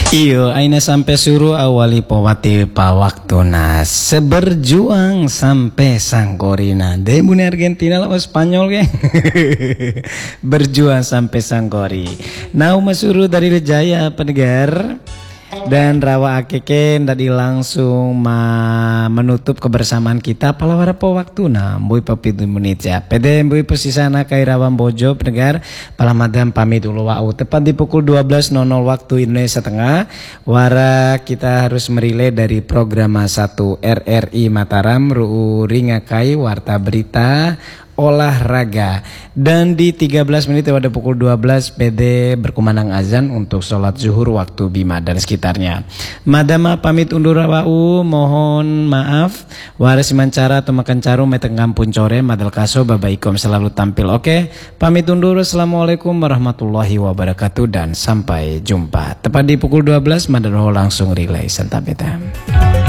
Iyo, aina sampai suruh awali powati pa waktuna seberjuang sampai sangkorina. Debuni Argentina lawan Spanyol ke? Berjuang sampai sangkori. Nau masuru dari Lejaya pendengar. Dan Rawa Akeken tadi langsung menutup kebersamaan kita palawara po waktuna mbui papitu menit ya. Pede mbui persisana kai Rawan Bojo pendengar palamadam pamit dulu wau tepat di pukul 12.00 waktu Indonesia Tengah. Wara kita harus merilai dari program 1 RRI Mataram Ruu Ringakai Warta Berita Olahraga. Dan di 13 menit pada pukul 12 PD berkumandang azan untuk sholat zuhur waktu Bima dan sekitarnya. Madama pamit undur wau, mohon maaf waris mancara atau makan caru metengam puncore madal kaso babaikom selalu tampil. Oke, pamit undur. Assalamualaikum warahmatullahi wabarakatuh dan sampai jumpa tepat di pukul 12 madal langsung relay santapeta.